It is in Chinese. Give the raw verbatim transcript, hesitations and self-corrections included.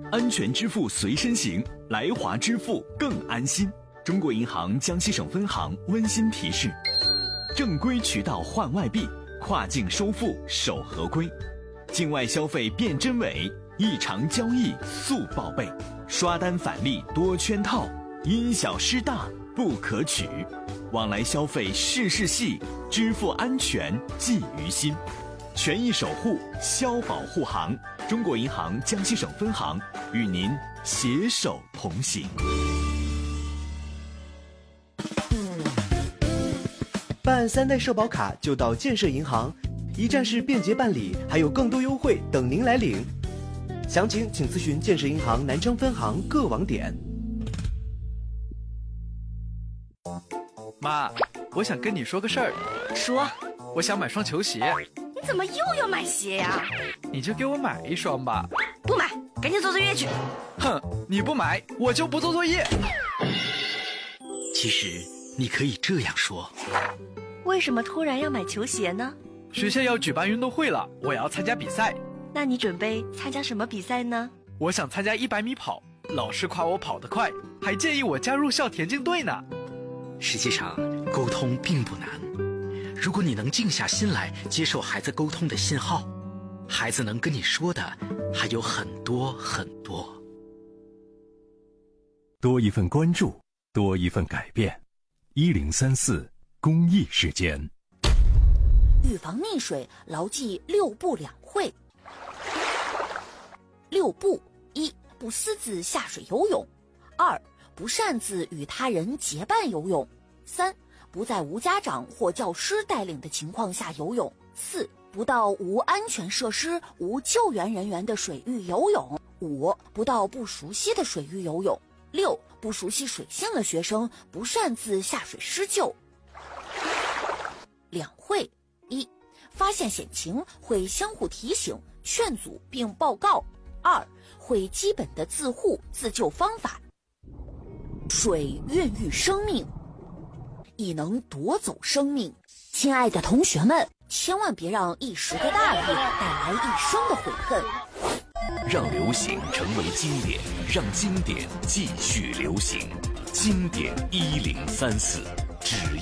安全支付随身行，来华支付更安心。中国银行江西省分行温馨提示：正规渠道换外币，跨境收付守合规。境外消费辨真伪，异常交易速报备。刷单返利多圈套，因小失大不可取。往来消费事事细，支付安全记于心。权益守护，消保护航。中国银行江西省分行与您携手同行。 办三代社保卡就到建设银行，一站式便捷办理，还有更多优惠等您来领。详情请咨询建设银行南昌分行各网点。 妈，我想跟你说个事儿。 说。 我想买双球鞋。 你怎么又要买鞋呀？ 你就给我买一双吧。 不买，赶紧做作业去。 哼，你不买，我就不做作业。 其实你可以这样说。 为什么突然要买球鞋呢？ 学校要举办运动会了，我要参加比赛。 那你准备参加什么比赛呢？ 我想参加一百米跑，老师夸我跑得快，还建议我加入校田径队呢。 实际上，沟通并不难。如果你能静下心来接受孩子沟通的信号，孩子能跟你说的还有很多很多。 多一份关注，多一份改变。一零三四公益时间。 预防溺水，牢记六不两会。六不：一、不私自下水游泳；二、不擅自与他人结伴游泳；三、不在无家长或教师带领的情况下游泳；四、不到无安全设施、无救援人员的水域游泳；五、不到不熟悉的水域游泳；六、不熟悉水性的学生不擅自下水施救。两会：一、发现险情会相互提醒、劝阻并报告；二、会基本的自护自救方法。水孕育生命，亦能夺走生命。亲爱的同学们，千万别让一时的大意带来一生的悔恨。 让流行成为经典，让经典继续流行。经典一零三四，只